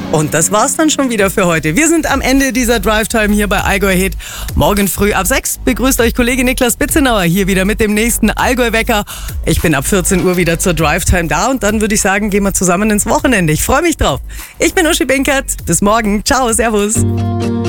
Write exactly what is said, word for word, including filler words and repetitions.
Und das war's dann schon wieder für heute. Wir sind am Ende dieser Drive-Time hier bei Allgäu Hit. Morgen früh ab sechs begrüßt euch Kollege Niklas Bitzenauer hier wieder mit dem nächsten Allgäu-Wecker. Ich bin ab vierzehn Uhr wieder zur Drive-Time da und dann würde ich sagen, gehen wir zusammen ins Wochenende. Ich freue mich drauf. Ich bin Uschi Binkert. Bis morgen. Ciao, servus.